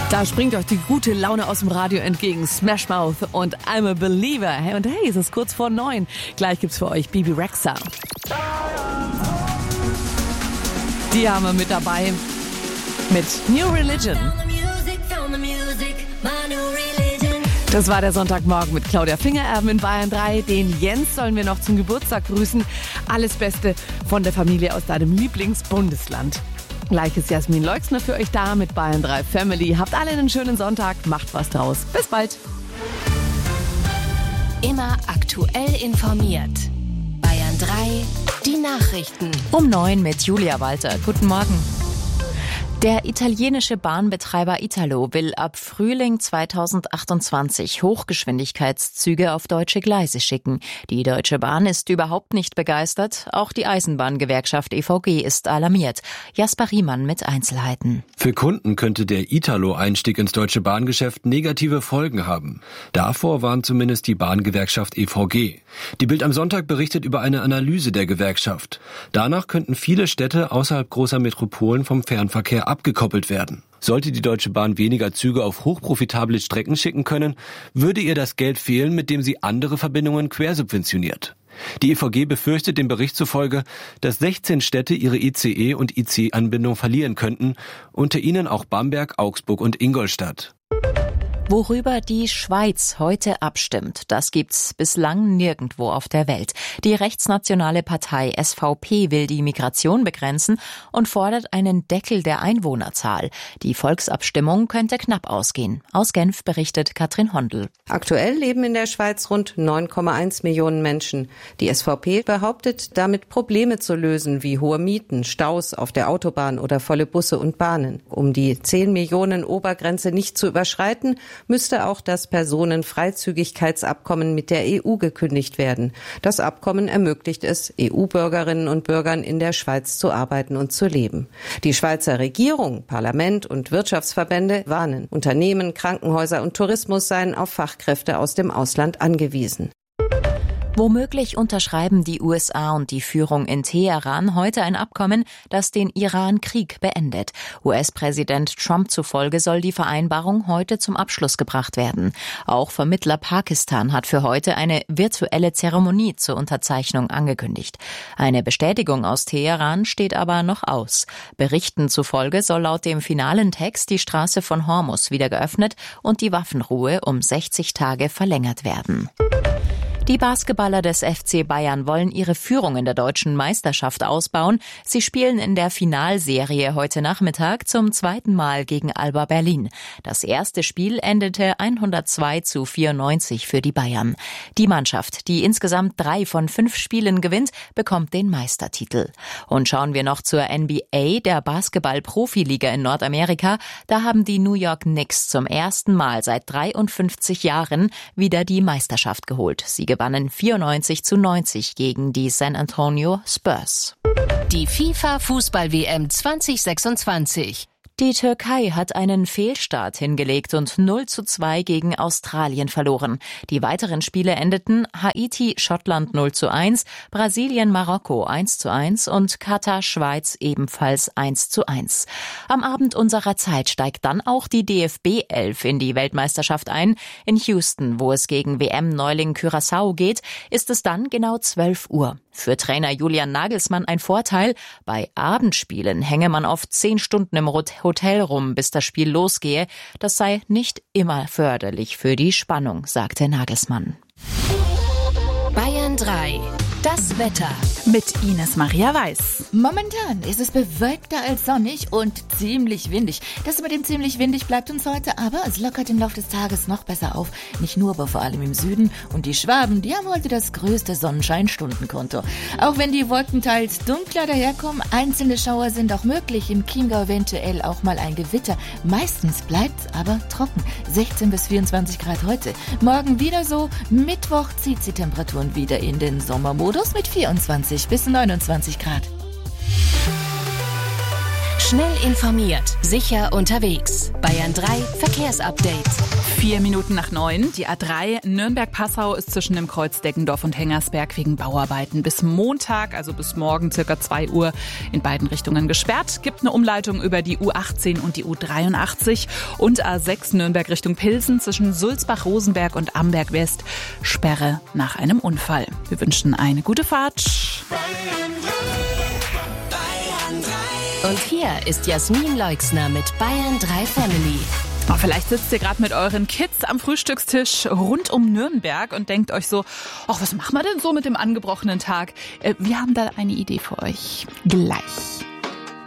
Da springt euch die gute Laune aus dem Radio entgegen. Smash Mouth und I'm a Believer. Hey, und hey, es ist kurz vor 9. Gleich gibt's für euch Bebe Rexha. Die haben wir mit dabei mit New Religion. Das war der Sonntagmorgen mit Claudia Fingererben in Bayern 3. Den Jens sollen wir noch zum Geburtstag grüßen. Alles Beste von der Familie aus deinem Lieblingsbundesland. Gleich ist Jasmin Leixner für euch da mit Bayern 3 Family. Habt alle einen schönen Sonntag, macht was draus. Bis bald. Immer aktuell informiert. Bayern 3, die Nachrichten. Um 9 mit Julia Walter. Guten Morgen. Der italienische Bahnbetreiber Italo will ab Frühling 2028 Hochgeschwindigkeitszüge auf deutsche Gleise schicken. Die Deutsche Bahn ist überhaupt nicht begeistert. Auch die Eisenbahngewerkschaft EVG ist alarmiert. Jasper Riemann mit Einzelheiten. Für Kunden könnte der Italo-Einstieg ins deutsche Bahngeschäft negative Folgen haben. Davor warnt zumindest die Bahngewerkschaft EVG. Die Bild am Sonntag berichtet über eine Analyse der Gewerkschaft. Danach könnten viele Städte außerhalb großer Metropolen vom Fernverkehr abgekoppelt werden. Sollte die Deutsche Bahn weniger Züge auf hochprofitable Strecken schicken können, würde ihr das Geld fehlen, mit dem sie andere Verbindungen quersubventioniert. Die EVG befürchtet dem Bericht zufolge, dass 16 Städte ihre ICE- und IC-Anbindung verlieren könnten, unter ihnen auch Bamberg, Augsburg und Ingolstadt. Worüber die Schweiz heute abstimmt, das gibt's bislang nirgendwo auf der Welt. Die rechtsnationale Partei SVP will die Migration begrenzen und fordert einen Deckel der Einwohnerzahl. Die Volksabstimmung könnte knapp ausgehen. Aus Genf berichtet Katrin Hondl. Aktuell leben in der Schweiz rund 9,1 Millionen Menschen. Die SVP behauptet, damit Probleme zu lösen, wie hohe Mieten, Staus auf der Autobahn oder volle Busse und Bahnen. Um die 10 Millionen Obergrenze nicht zu überschreiten, müsste auch das Personenfreizügigkeitsabkommen mit der EU gekündigt werden. Das Abkommen ermöglicht es, EU-Bürgerinnen und Bürgern in der Schweiz zu arbeiten und zu leben. Die Schweizer Regierung, Parlament und Wirtschaftsverbände warnen. Unternehmen, Krankenhäuser und Tourismus seien auf Fachkräfte aus dem Ausland angewiesen. Womöglich unterschreiben die USA und die Führung in Teheran heute ein Abkommen, das den Iran-Krieg beendet. US-Präsident Trump zufolge soll die Vereinbarung heute zum Abschluss gebracht werden. Auch Vermittler Pakistan hat für heute eine virtuelle Zeremonie zur Unterzeichnung angekündigt. Eine Bestätigung aus Teheran steht aber noch aus. Berichten zufolge soll laut dem finalen Text die Straße von Hormuz wieder geöffnet und die Waffenruhe um 60 Tage verlängert werden. Die Basketballer des FC Bayern wollen ihre Führung in der deutschen Meisterschaft ausbauen. Sie spielen in der Finalserie heute Nachmittag zum zweiten Mal gegen Alba Berlin. Das erste Spiel endete 102-94 für die Bayern. Die Mannschaft, die insgesamt 3 von 5 Spielen gewinnt, bekommt den Meistertitel. Und schauen wir noch zur NBA, der Basketball-Profiliga in Nordamerika. Da haben die New York Knicks zum ersten Mal seit 53 Jahren wieder die Meisterschaft geholt. Sie gewannen 94-90 gegen die San Antonio Spurs. Die FIFA-Fußball-WM 2026. Die Türkei hat einen Fehlstart hingelegt und 0-2 gegen Australien verloren. Die weiteren Spiele endeten Haiti, Schottland 0-1, Brasilien, Marokko 1-1 und Katar, Schweiz ebenfalls 1-1. Am Abend unserer Zeit steigt dann auch die DFB 11 in die Weltmeisterschaft ein. In Houston, wo es gegen WM-Neuling Curaçao geht, ist es dann genau 12 Uhr. Für Trainer Julian Nagelsmann ein Vorteil. Bei Abendspielen hänge man oft 10 Stunden im Hotel rum, bis das Spiel losgehe. Das sei nicht immer förderlich für die Spannung, sagte Nagelsmann. Bayern 3. Das Wetter. Mit Ines Maria Weiß. Momentan ist es bewölkter als sonnig und ziemlich windig. Das mit dem ziemlich windig bleibt uns heute, aber es lockert im Laufe des Tages noch besser auf. Nicht nur, aber vor allem im Süden. Und die Schwaben, die haben heute das größte Sonnenschein-Stundenkonto. Auch wenn die Wolken teils dunkler daherkommen, einzelne Schauer sind auch möglich. Im Chiemgau eventuell auch mal ein Gewitter. Meistens bleibt es aber trocken. 16 bis 24 Grad heute. Morgen wieder so. Mittwoch zieht die Temperaturen wieder in den Sommermodus mit 24 bis 29 Grad. Schnell informiert, sicher unterwegs. Bayern 3 Verkehrsupdate. 4 Minuten nach 9. Die A3 Nürnberg-Passau ist zwischen dem Kreuz Deggendorf und Hengersberg wegen Bauarbeiten bis Montag, also bis morgen circa 2 Uhr, in beiden Richtungen gesperrt. Gibt eine Umleitung über die U18 und die U83 und A6 Nürnberg Richtung Pilsen zwischen Sulzbach-Rosenberg und Amberg-West. Sperre nach einem Unfall. Wir wünschen eine gute Fahrt. Und hier ist Jasmin Leixner mit Bayern 3 Family. Oh, vielleicht sitzt ihr gerade mit euren Kids am Frühstückstisch rund um Nürnberg und denkt euch so, ach, was machen wir denn so mit dem angebrochenen Tag? Wir haben da eine Idee für euch. Gleich.